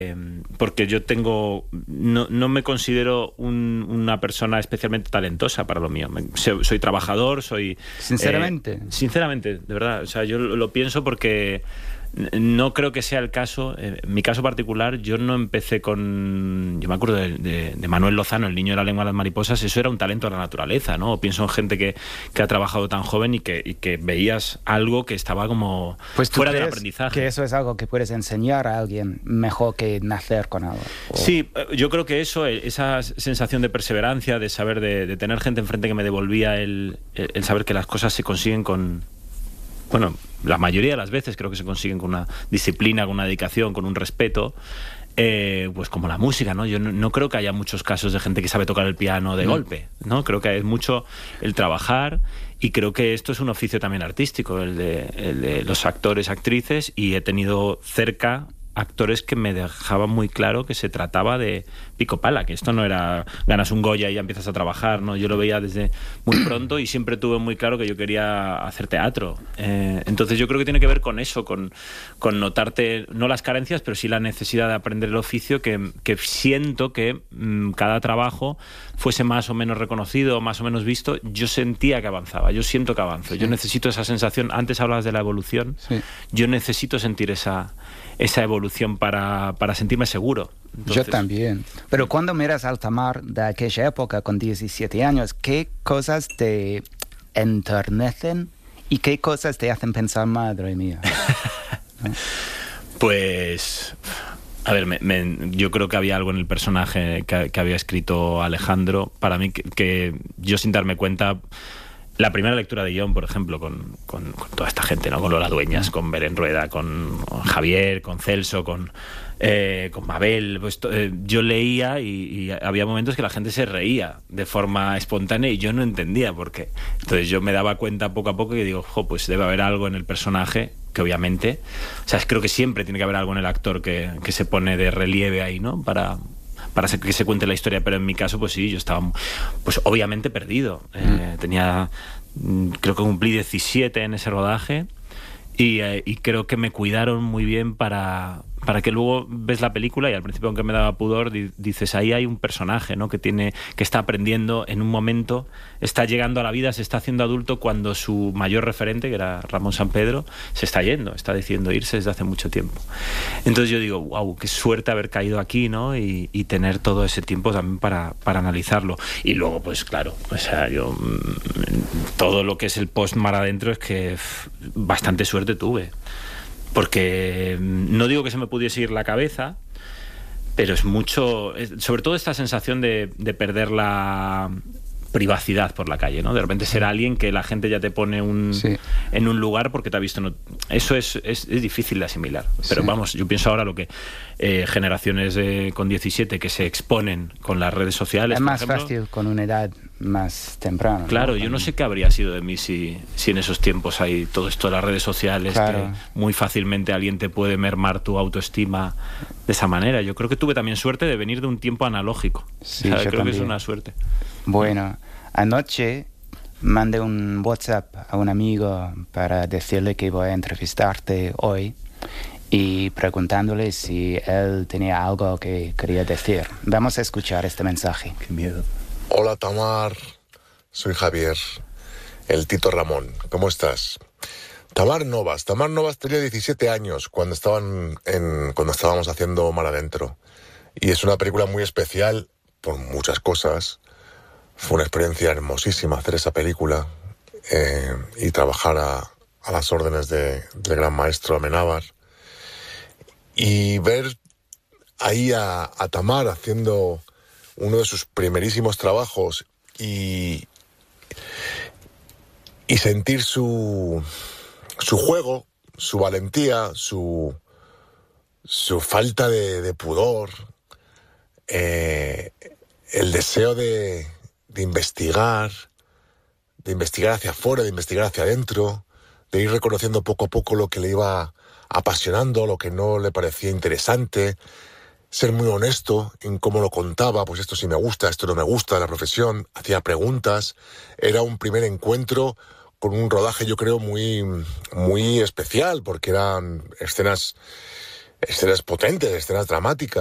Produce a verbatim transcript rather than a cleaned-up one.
porque yo tengo no, no me considero un, una persona especialmente talentosa para lo mío. Soy, soy trabajador, soy... Sinceramente. Eh, sinceramente, de verdad. O sea, yo lo, lo pienso porque no creo que sea el caso. En mi caso particular, yo no empecé con... Yo me acuerdo de, de, de Manuel Lozano, El niño de la lengua de las mariposas. Eso era un talento de la naturaleza, ¿no? O pienso en gente que, que ha trabajado tan joven y que, y que veías algo que estaba como pues fuera del aprendizaje. Que eso es algo que puedes enseñar a alguien mejor que nacer con algo. O... Sí, yo creo que eso, esa sensación de perseverancia, de saber, de, de tener gente enfrente que me devolvía el, el saber que las cosas se consiguen con... Bueno, la mayoría de las veces creo que se consiguen con una disciplina, con una dedicación, con un respeto, eh, pues como la música, ¿no? Yo no, no creo que haya muchos casos de gente que sabe tocar el piano de mm. golpe, ¿no? Creo que es mucho el trabajar, y creo que esto es un oficio también artístico, el de, el de los actores, actrices, y he tenido cerca actores que me dejaban muy claro que se trataba de pico pala, que esto no era ganas un Goya y ya empiezas a trabajar, ¿no? Yo lo veía desde muy pronto y siempre tuve muy claro que yo quería hacer teatro. Eh, entonces yo creo que tiene que ver con eso, con, con notarte, no las carencias, pero sí la necesidad de aprender el oficio, que, que siento que mmm, cada trabajo fuese más o menos reconocido, más o menos visto, yo sentía que avanzaba, yo siento que avanzo, sí. Yo necesito esa sensación. Antes hablabas de la evolución, sí. Yo necesito sentir esa esa evolución para, para sentirme seguro. Entonces... Yo también. Pero cuando miras Altamar de aquella época con diecisiete años, ¿qué cosas te enternecen y qué cosas te hacen pensar, madre mía? ¿No? Pues... A ver, me, me, yo creo que había algo en el personaje que, que había escrito Alejandro, para mí, que, que yo sin darme cuenta... La primera lectura de guión, por ejemplo, con, con, con toda esta gente, ¿no? Con Lola Dueñas, con Belén Rueda, con Javier, con Celso, con, eh, con Mabel. Pues, eh, yo leía y, y había momentos que la gente se reía de forma espontánea y yo no entendía por qué. Entonces yo me daba cuenta poco a poco y digo, jo, pues debe haber algo en el personaje que obviamente... O sea, creo que siempre tiene que haber algo en el actor que, que se pone de relieve ahí, ¿no? Para... para que se cuente la historia, pero en mi caso pues sí, yo estaba pues obviamente perdido. Eh, tenía, creo que cumplí diecisiete en ese rodaje y, eh, y creo que me cuidaron muy bien para, para que luego ves la película y al principio, aunque me daba pudor, di, dices, ahí hay un personaje, ¿no? que tiene, que está aprendiendo en un momento, está llegando a la vida, se está haciendo adulto cuando su mayor referente, que era Ramón Sampedro, se está yendo, está decidiendo irse desde hace mucho tiempo. Entonces yo digo, wow, qué suerte haber caído aquí, ¿no? Y, y tener todo ese tiempo también para, para analizarlo. Y luego, pues claro, o sea, yo todo lo que es el post-mar adentro es que pff, bastante suerte tuve. Porque no digo que se me pudiese ir la cabeza, pero es mucho, sobre todo esta sensación de, de perder la privacidad por la calle, ¿no? De repente ser alguien que la gente ya te pone un, sí. en un lugar porque te ha visto. No, eso es, es, es difícil de asimilar. Pero sí. Vamos, yo pienso ahora lo que eh, generaciones eh, con diecisiete que se exponen con las redes sociales. Es más por ejemplo, fácil con una edad más temprana. Claro, ¿no? yo no sé qué habría sido de mí si, si en esos tiempos hay todo esto de las redes sociales, claro. Que muy fácilmente alguien te puede mermar tu autoestima de esa manera. Yo creo que tuve también suerte de venir de un tiempo analógico. Sí, o sea, yo creo también. que es una suerte. Bueno, anoche mandé un WhatsApp a un amigo para decirle que voy a entrevistarte hoy y preguntándole si él tenía algo que quería decir. Vamos a escuchar este mensaje. Qué miedo. Hola Tamar, soy Javier, el Tito Ramón. ¿Cómo estás? Tamar Novas. Tamar Novas tenía diecisiete años cuando, estaban en, cuando estábamos haciendo Mar Adentro. Y es una película muy especial por muchas cosas. Fue una experiencia hermosísima hacer esa película eh, y trabajar a, a las órdenes de, del gran maestro Amenábar. Y ver ahí a, a Tamar haciendo uno de sus primerísimos trabajos y, y sentir su, su juego, su valentía, su, su falta de, de pudor, eh, el deseo de... de investigar, de investigar hacia afuera, de investigar hacia adentro, de ir reconociendo poco a poco lo que le iba apasionando, lo que no le parecía interesante, ser muy honesto en cómo lo contaba, pues esto sí me gusta, esto no me gusta, la profesión, hacía preguntas. Era un primer encuentro con un rodaje, yo creo, muy, muy especial, porque eran escenas escenas potentes, escenas dramáticas.